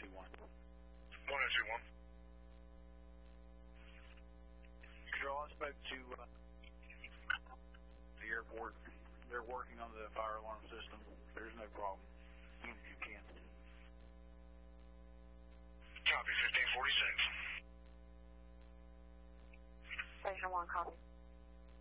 1021. 1021. Control, I spoke to the airport. They're working on the fire alarm system. There's no problem. If you can. Copy, 1546. Station 1, copy.